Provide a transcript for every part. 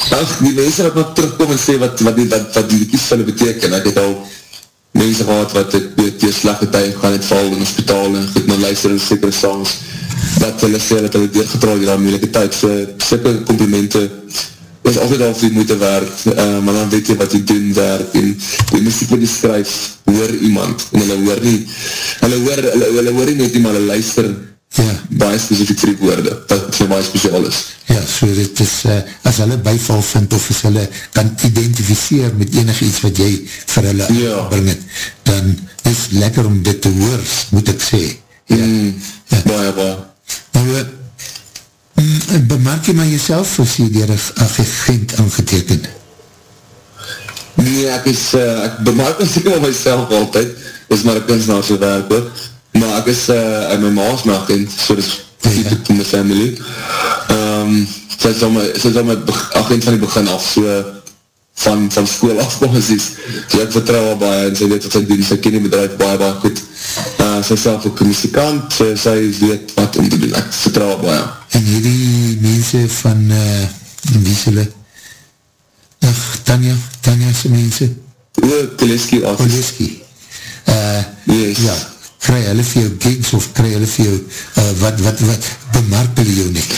Ach, die mense wat nog terugkom en sê wat die kies van die beteken, ek het al mense gehad wat die slegte tyd gaan het val in die hospitaal en goed, maar luister in sekere songs, dat hulle sê dat hulle deurgetraal die moeilike tyd, so sulke komplimente is altyd al vir die moeite werk, maar dan weet jy wat jy doen werk, en die muziek wat jy skryf, hoor iemand, en hulle hoor nie net nie, maar hulle luister baie spesifiek vir die woorde, wat vir baie speciaal is. Ja, so dit is, as hulle byval vind, of as hulle kan identificeer met enig iets wat jy vir hulle bring het, dan is lekker om dit te hoor, moet ek sê. Baie. Nou, bemerk jy maar jyself of jy dier een agent aangeteken? Nee, ek bemerk my myself altyd, is maar een kunstenaarse werk ook, maar ek is my ma's my agent, so dis in my family. Sy is al my agent van die begin af, so van school af, precies. So ek vertrouw al baie, en sy weet wat sy doen, sy ken die bedrijf baie goed. Sy is self ook een muzikant, so sy weet wat om te doen, ek vertrouw al baie. En hierdie mense van, wie is hulle? Ach, Tanja se mense? Koleski artist. Koleski. Yes. Ja, kry hulle vir jou gigs, of kry hulle vir jou, wat bemerk hulle jou net?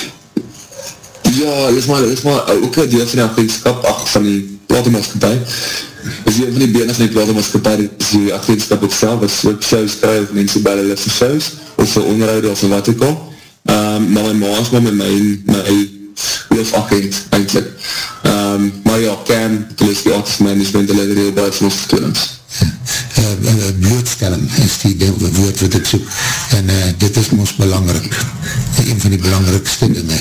Ja, is maar ook een deel van die agentskap, van die platemaatskapie. Is een van die benen van die platemaatskapie, is die agentskap ook self, as ook shows kry, of mense bel hulle vir shows, of vir onderhoud, of vir wat ook al. Maar my ma is maar met my hoofagent, eindelijk. Maar ja, Cam, Koleski Artist Management, hulle het heel baie van ons vertoonings. Blootstelling is die woord wat ek soek, en dit is ons belangrik, een van die belangrikste dinge.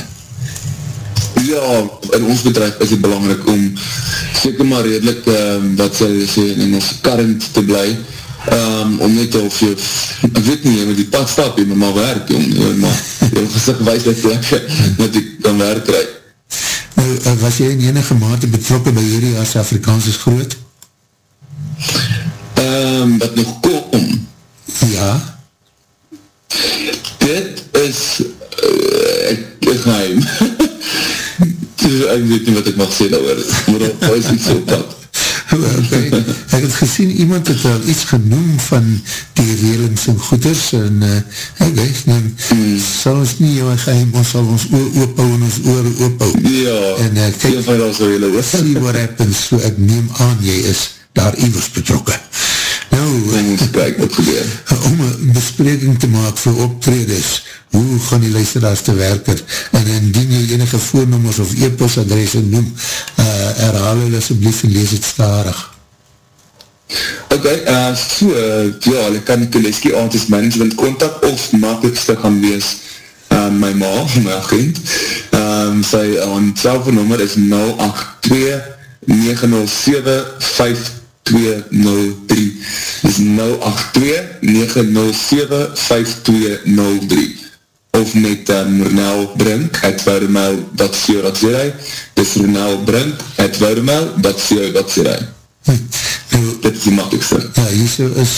Ja, in ons bedrijf is het belangrik om seker maar redelijk, wat sy sê, in ons current te bly, om net of jy, ek weet nie, jy moet die pad stap, jy moet maar werk, maar jy moet gesig wees dat jy kan werk kry. Nou, was jy in enige mate betrokken by hierdie as Afrikaans is groot? Wat nog kom? Ja. Dit is ek geheim. Ek weet nie wat ek mag sê daar, maar daar is iets op pad. Okay. Ek het gesien, iemand het al iets genoem van die relings en goeders, en sal ons nie jou geheim, ons sal ons oor oophou en ons oor oophou. Ja, en kyk, see what happens, so ek neem aan, jy is daar iewers betrokken. Nou, om een bespreking te maak vir optredes, hoe gaan die luisteraars te werker, en indien jy enige voornommers of e-postadresse noem, herhaal hulle asseblief en lees het starig. Ok, ja, hulle kan Koleski Artist Management contact, of makkelijkste gaan wees my ma, my agent. Sy selfoonnummer is 082-907-5203. Dis 082-907-5203. Of met ronelbrink@woudermail.co.za. Dis ronelbrink@woudermail.co.za. Dit is die makkelijkste. Ja, hierso is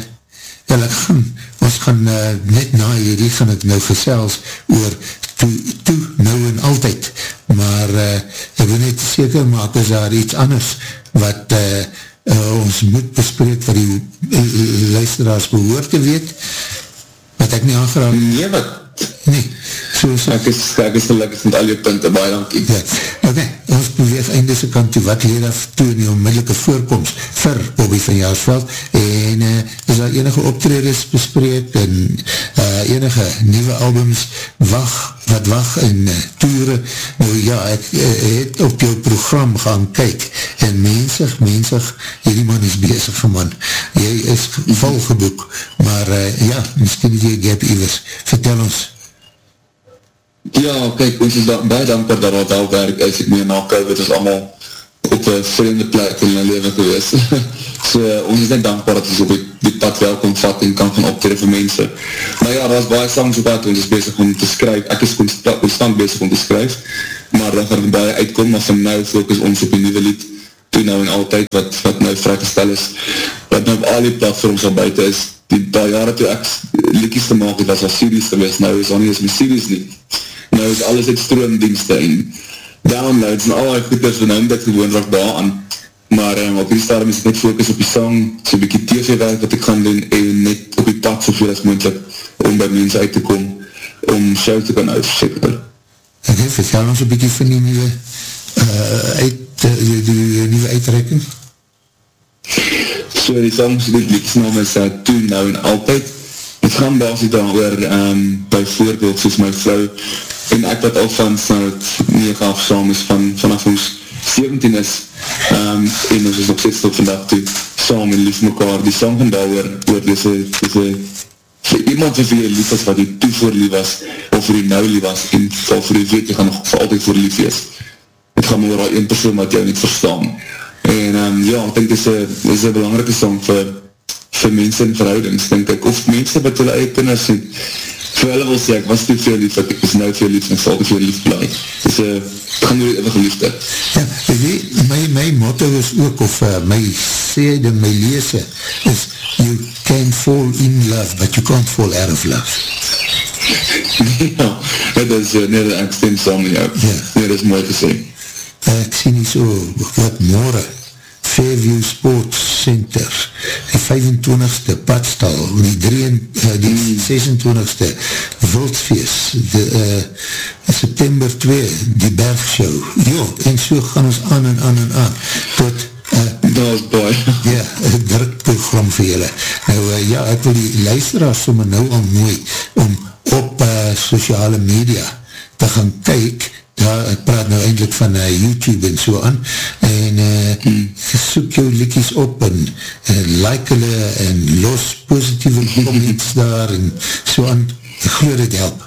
ons gaan net na hierdie gaan ek nou gesels oor toe, nou en altyd, maar ek wil net seker maak is daar iets anders wat ons moet bespreek wat die luisteraars behoort te weet, wat ek nie aangeraak. Nee, wat? Nee, ek is gelukkig met al jou punte, baie dankie. Ja, ok, ons beweeg eindese kant toe, wat leer af toe in die onmiddellike voorkomst vir Bobby van Jaarsveld, en is daar enige optreders bespreek, en enige nieuwe albums wat wacht en toere. Nou ja, ek het op jou program gaan kyk, en mensig, hierdie man is bezig, man, jy is volgeboek, maar ja, miskien het jy gap iwers, vertel ons. Ja, kyk, ons is baie dankbaar dat dat wel werk is. Ek meen, na COVID is allemaal op een vreemde plek in my leven geweest. So, ons is net dankbaar dat ons op die pad wel kon vat en kan gaan optreden vir mense. Maar ja, daar is baie songs op pad, ons is bezig om te skryf. Ek is constant bezig om te skryf, maar dan gaan baie uitkom, maar van nou focus ons op die nieuwe lied, toe nou en altyd, wat nou vrygestel is, wat nou op al die platforms al buiten is. Die paar jare toe ek liedjies te maak, het was al series geweest, nou is al nie eens my series nie. Nou is alles uit stroomdienste en downloads en al die goeders en dit gewoon raak daar aan. Maar op die stadium is ek net focus op die sang, so'n bykie TV-werk wat ek gaan doen en net op die pad soveel as moontlik om by mense uit te kom, om show te kan uitseker. Ok, vertel ons een bykie van die nieuwe nieuwe uitreiking? So die sang, die liedjesnaam is Toe, Nou en Altyd. Het gaan basis daar oor, byvoorbeeld soos my vrou en ek wat al van het 9 af saam is vanaf ons 17 is en ons is nog steeds tot vandag toe saam en lief mekaar. Die sang van daar oor dis vir iemand vir jy lief was wat jy toe voor lief was of vir jy nou lief was en al vir jy weet jy gaan nog vir altyd voor lief wees. Het gaan maar oor al een persoon wat jou niet verstaan. En ja, ek denk dis een belangrike sang vir mense in verhoudings, denk ek, of mense wat hulle eie kinders het, vir hulle wil sê, ek was te veel lief, ek is nou veel lief, en ek sal te veel lief blij. Dus het gaan door die eeuwige liefde. Ja, my motto is ook, of my sê ding, my lese, is, you can fall in love, but you can't fall out of love. Ja, dit is net ek stem saam met jou. Ja. Nee, dit is mooi te sê. Ek sien nie so, wat morgen, Fairview Sports Center, die 25ste Padstal, die 26ste Wildfeest, September 2, die Bergshow, jo, en so gaan ons aan en aan en aan, tot dat is baie. Ja, een drukprogram vir julle. Nou ja, ek wil die luisteraars sommer nou al mooi, om op sociale media te gaan kyk, daar, ek praat nou eindelijk van YouTube en so aan, en soek jou liedjies op en like hulle en los positieve comments daar en so aan, ek glo dit help.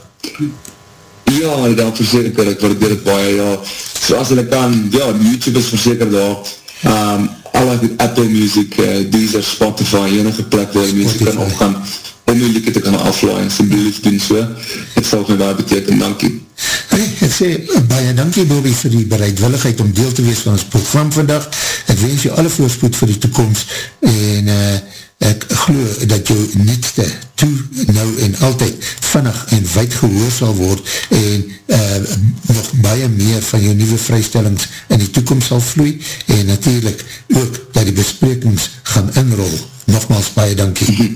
Ja, dit help verseker, ek waardeer het baie, ja, soos hulle kan, ja, YouTube is verseker daar, alle Apple Music, Deezer, Spotify, enige plek waar die mense kan opgaan, om die liedje te kan aflaai, en asseblief doen so, het sal my baie beteken, dankie. Hey, ek sê, baie dankie Bobby vir die bereidwilligheid om deel te wees van ons program vandag. Ek wens jou alle voorspoed vir die toekomst en ek glo dat jou nietste toe, nou en altyd vinnig en wyd gehoor sal word en nog baie meer van jou nieuwe vrystellings in die toekomst sal vloei en natuurlijk ook dat die besprekings gaan inrol. Nogmaals baie dankie.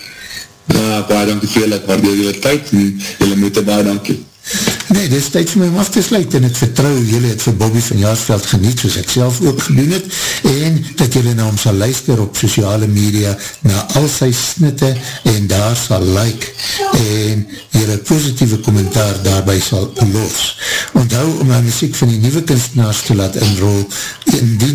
Baie dankie vir julle, ek waardeer julle tyd en julle moet baie dankie. Nee, dit is tyd vir my om af te sluit en ek vertrouw julle het vir Bobby van Jaarsveld geniet soos ek self ook gedoen het en dat julle na hom sal luister op sociale media na al sy snitte en daar sal like en julle positieve kommentaar daarby sal los. Onthou om na muziek van die nieuwe kunstenaars te laat inrol en die